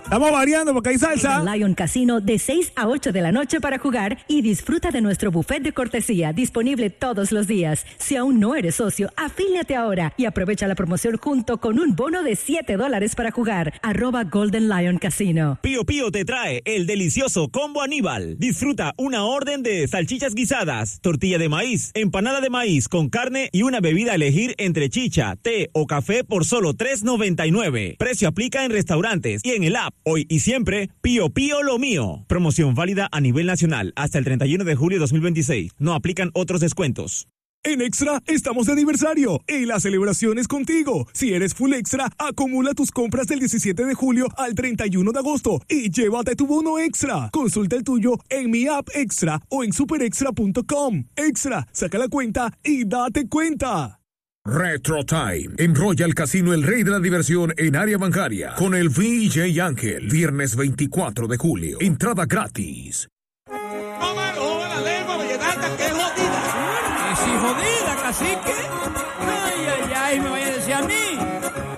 Estamos variando porque hay salsa. Lion Casino de 6 a 8 de la noche para jugar y disfruta de nuestro buffet de cortesía disponible todos los días. Si aún no eres socio, afíliate ahora y aprovecha la promoción junto con un bono de $7 para jugar. @Golden Lion Casino. Pío Pío te trae el delicioso Combo Aníbal. Disfruta una orden de salchichas guisadas, tortilla de maíz, empanada de maíz con carne y una bebida a elegir entre chicha, té o café por solo $3.99. Precio aplica en restaurantes y en el app. Hoy y siempre, Pío Pío lo mío. Promoción válida a nivel nacional hasta el 31 de julio de 2026. No aplican otros descuentos. En Extra estamos de aniversario y la celebración es contigo. Si eres Full Extra, acumula tus compras del 17 de julio al 31 de agosto y llévate tu bono extra. Consulta el tuyo en mi app Extra o en superextra.com. Extra, saca la cuenta y date cuenta. Retro Time en Royal Casino, el rey de la diversión en área bancaria, con el VJ Ángel, viernes 24 de julio. Entrada gratis. La lengua vallenata, que jodida. ¿Que si jodida, cacique? Ay, me vaya a decir a mí.